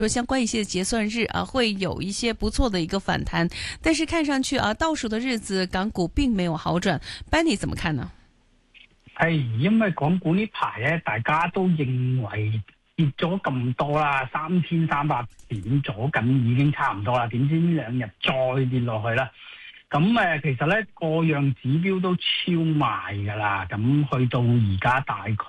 说相关一些结算日啊，会有一些不错的一个反弹，但是看上去啊，倒數的日子港股並沒有好轉。Benny 怎麼看呢？ 係因為港股呢排咧，大家都認為跌咗咁多啦，3300點咗緊已經差唔多啦，點知呢兩日再跌落去啦。咁其實咧各樣指標都超賣㗎啦，咁去到而家大概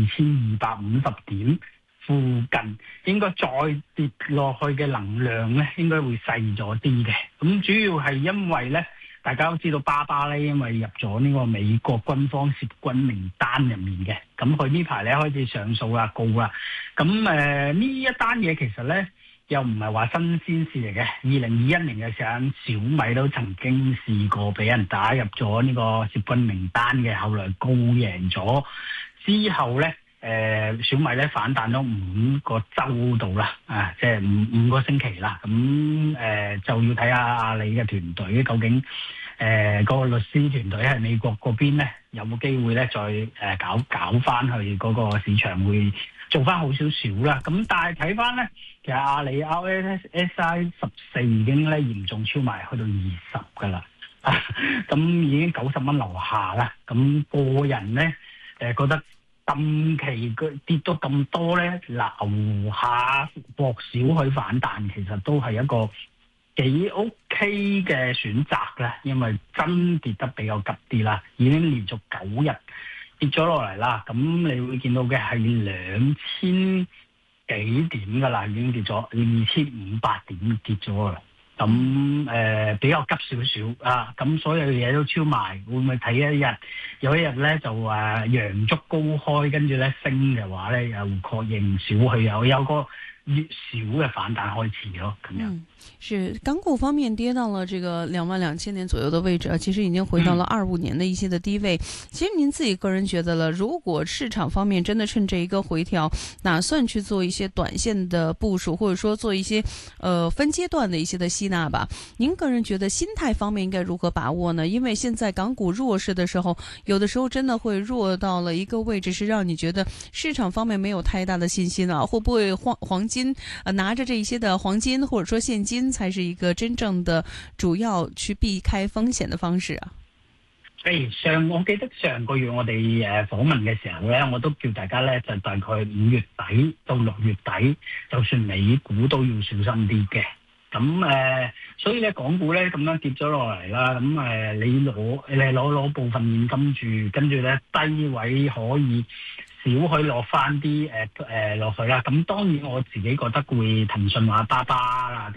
2250點附近，應該再跌落去嘅能量咧，應該會細咗啲嘅。咁主要係因為咧，大家都知道巴巴咧，因為入咗呢個美國軍方涉軍名單入面嘅，咁佢呢排咧開始上訴啦、告啦。咁呢一單嘢其實咧又唔係話新鮮事嚟嘅。2021年嘅時候，小米都曾經試過俾人打入咗呢個涉軍名單嘅，後來告贏咗之後咧。小米咧反彈咗5個週度啦，即係五個星期啦。咁就要睇下阿里嘅團隊究竟個律師團隊喺美國嗰邊咧有冇機會咧再搞翻去嗰個市場會做翻好少少啦。咁但係睇翻咧，其實阿里 RSI 14已經咧嚴重超賣去到20噶啦，咁已經90蚊樓下啦。咁個人咧覺得。近期佢跌到咁多咧，留下搏少去反彈，其實都係一個幾 OK 嘅選擇啦。因為真跌得比較急啲啦，已經連續9日跌咗落嚟啦。咁你會見到嘅係2000幾點噶啦，已經跌咗2500點跌咗啦。咁比較急少少啊，咁所有嘢都超賣，會唔會睇一日？有一日咧就陽燭高開，跟住咧升嘅話咧，又確認少去有個越少嘅反彈開始咯，咁樣。 是港股方面跌到了這個22000點左右的位置，其實已經回到了25年的一些的低位。其實您自己個人覺得了，如果市場方面真的趁這一個回調，打算去做一些短線的部署，或者說做一些分階段的一些的吸納吧，您個人覺得心態方面應該如何把握呢？因為現在港股弱勢的時候，有的時候真的會弱到了一個位置，是讓你覺得市場方面沒有太大的信心啊，會不會黃金拿着這一些的黃金或者說現金才是一個真正的主要去避開風險的方式啊？ 我記得上個月我哋訪問嘅時候咧，我都叫大家咧就大概5月底到6月底，就算美股都要小心啲嘅。咁所以咧港股咧咁樣跌咗落嚟啦，咁你攞部分現金住，跟住咧低位可以少許落翻啲落去啦。咁當然我自己覺得會騰訊啊、巴巴啦、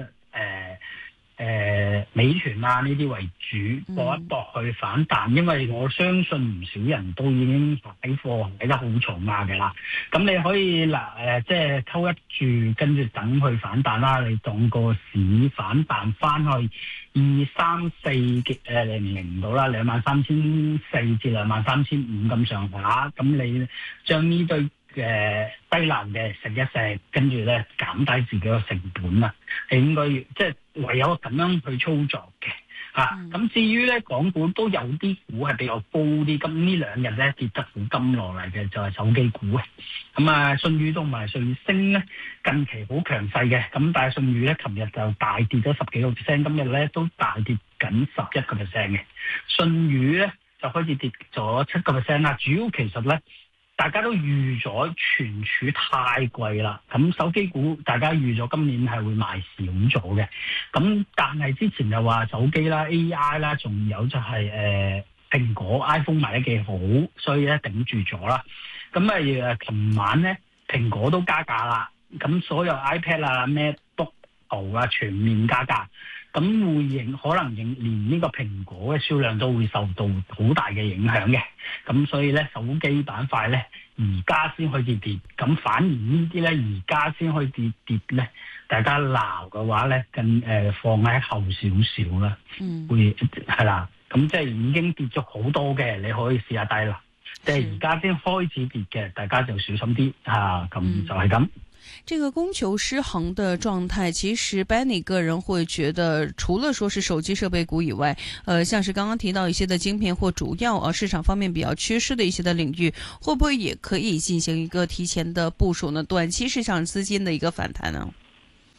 美團啊呢啲為主，搏一搏去反彈，因為我相信唔少人都已經擺貨擺得好重嘅啦。咁你可以即係溝一注，跟住等佢反彈啦。你當個市反彈翻去23400到啦，23400至23500咁上下。咁你將呢對低難嘅食一食，跟住咧減低自己個成本啦，係應該即係唯有咁樣去操作嘅嚇。咁至於咧港股都有啲股係比較高啲，咁呢兩日咧跌得好金落嚟嘅就係手機股嘅。咁舜宇同埋瑞聲咧近期好強勢嘅，咁但係舜宇咧琴日就大跌咗10幾個%，今日咧都大跌緊11%嘅。舜宇咧就開始跌咗7%啦，主要其實咧。大家都預咗存儲太貴啦，咁手機股大家預咗今年係會賣少咗嘅，咁但係之前又話手機啦、AI 啦，仲有就係蘋果 iPhone 賣得幾好，所以咧頂住咗啦。咁琴晚咧蘋果都加價啦，咁所有 iPad 啊、MacBook Pro 啊全面加價。咁可能連呢個蘋果嘅銷量都會受到好大嘅影響嘅，咁所以咧手機板塊咧而家先開始跌，咁反而呢啲咧而家先開始跌咧，大家鬧嘅話咧放喺後少少啦，會係啦，咁即係已經跌咗好多嘅，你可以試下低啦，即係而家先開始跌嘅，大家就小心啲嚇，咁就係咁。 這個供求失衡的狀態，其實 Benny 個人會覺得，除了說是手機設備股以外，像是剛剛提到一些的晶片或主要市場方面比較缺失的一些的領域，會不會也可以進行一個提前的部署呢？短期市場資金的一個反彈呢？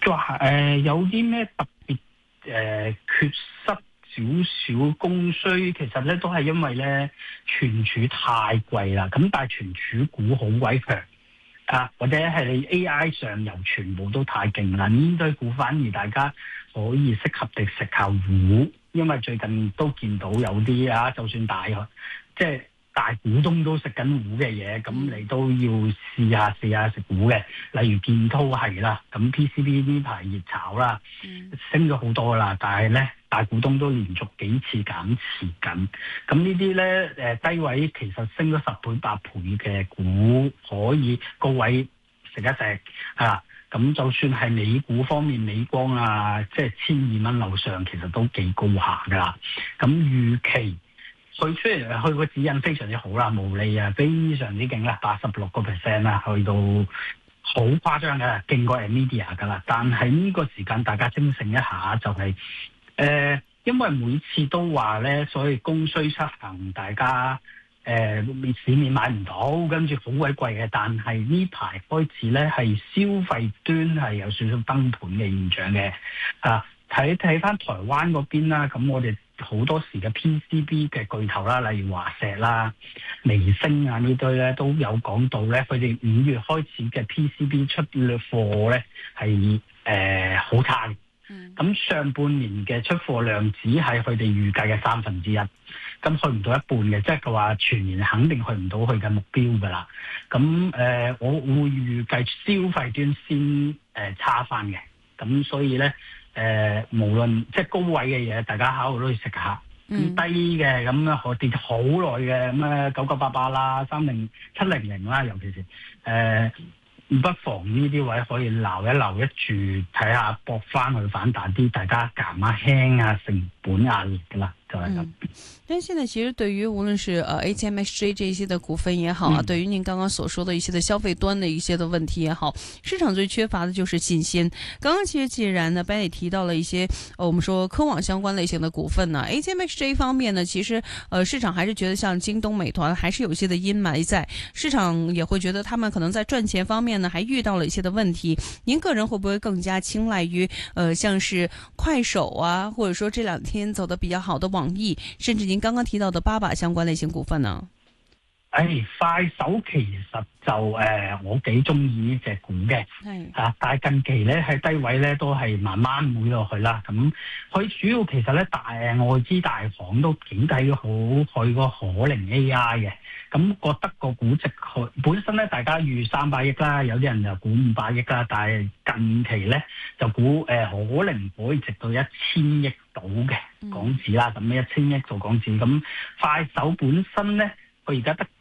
有啲咩特別缺失少少供需，其實咧都係因為咧存儲太貴啦，咁但係存儲股好鬼強啊，或者係你 AI 上游全部都太勁啦，呢堆股反而大家可以適合地食下糊，因為最近都見到有啲啊，就算即係大股東都食緊糊嘅嘢，咁你都要試下食糊嘅，例如建滔係啦，咁 PCB 呢排熱炒啦，升咗好多啦，但係咧大股東都連續幾次減持緊，咁呢啲咧低位其實升咗10倍8倍嘅股，可以高位食一食啊。咁就算係美股方面，美光啊，即係1200樓上，其實都幾高下噶啦。咁預期佢出嚟，佢個指引非常之好啦，毛利啊非常之勁啦，86% 啦，去到好誇張嘅，勁過 Nvidia 噶啦。但係呢個時間大家清醒一下，就係因為每次都話咧，所以供需失衡，大家市面買唔到，跟住好鬼貴嘅。但係呢排開始咧，係消費端係有少少崩盤嘅現象嘅。啊，睇翻台灣嗰邊啦，咁我哋好多時嘅 PCB 嘅巨頭啦，例如華碩啦、微星啊呢堆咧，都有講到咧，佢哋5月開始嘅 PCB 出貨咧係好差嘅。咁上半年嘅出貨量只係佢哋預計嘅1/3，咁去唔到一半嘅，即係佢話全年肯定去唔到佢嘅目標噶啦。咁我會預計消費端先差翻嘅，咁所以咧無論即係高位嘅嘢，大家考慮都去食下。低嘅咁可跌好耐嘅咁9988啦、30700啦，尤其是不妨呢啲位可以撈一注，睇下搏翻去反彈啲，大家減下輕啊成本壓力噶啦，就係咁。 但現在其實對於無論是ATMXJ 這些的股份也好啊，對於您剛剛所說的一些的消費端的一些的問題也好，市場最缺乏的就是信心。剛剛其實既然呢 Ben 也提到了一些我們說科網相關類型的股份呢，ATMXJ 方面呢，其實市場還是覺得像京東、美團還是有一些的陰霾在，市場也會覺得他們可能在賺錢方面呢，還遇到了一些的問題。您個人會不會更加青睞於像是快手啊，或者說這兩天走得比較好的網易，甚至您剛剛提到的BABA相關類型股份呢？ 快手其實就我幾中意呢隻股嘅，但係近期咧喺低位咧都係慢慢回落去啦。咁佢主要其實咧外資大行都幾睇好佢個可靈 AI 嘅，咁覺得個估值佢本身咧大家預300億啦，有啲人就估500億啦，但係近期咧就估可靈可以值到1000億到嘅港紙啦，咁1000億做港紙，咁快手本身咧佢而家得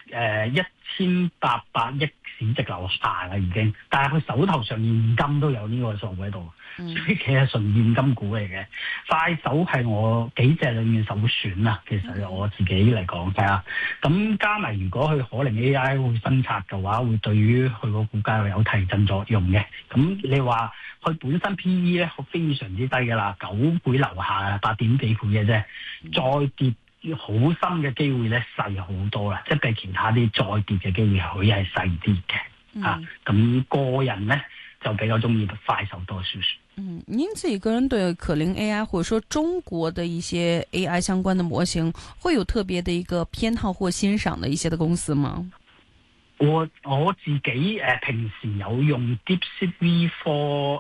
1800億市值樓下啦已經，但係佢手頭上現金都有呢個數喺度，所以其實純現金股嚟嘅。快手係我幾隻裏面首選啊，其實我自己嚟講係啊。咁加埋如果佢可靈 AI 會分拆嘅話，會對於佢個股價有提振作用嘅。咁你話佢本身 PE 咧非常之低㗎啦，9倍樓下8點幾倍嘅啫，再跌好深嘅機會咧細好多啦，即係比其他啲再跌嘅機會佢係細啲嘅。咁個人咧就比較中意快手多少少。 您自己個人對可靈 AI 或者說中國的一些 AI 相關的模型，會有特別的一個偏好或欣賞的一些的公司嗎？ 我自己平時有用 DeepSeek V4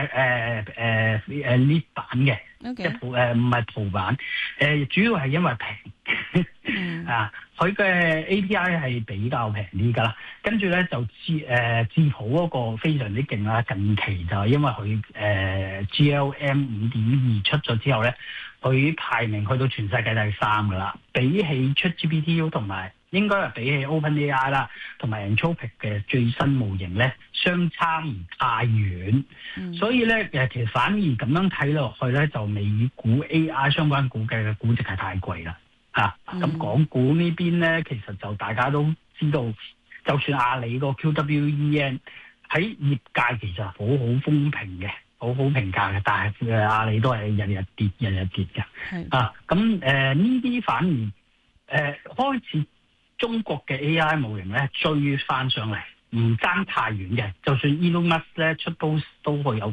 lead 版嘅，即係唔係鋪版，主要係因為平啊，佢嘅 API 係比較平啲噶啦，跟住咧就智譜嗰個非常之勁啦，近期就係因為佢GLM 5.2出咗之後咧，佢排名去到全世界第3噶啦，比起出 GPT 同埋。應該係比起 OpenAI 啦，同埋 Anthropic 嘅最新模型咧，相差唔太遠。所以咧其實反而咁樣睇落去咧，就美股 AI 相關股嘅估值係太貴啦。咁港股呢邊咧，其實就大家都知道，就算阿里個 QWEN 喺業界其實好風評嘅，好評價嘅，但係阿里都係日日跌嘅。咁呢啲反而開始。中國嘅 AI 模型咧追翻上嚟，唔爭太遠嘅。就算 Elon Musk 咧出都會有。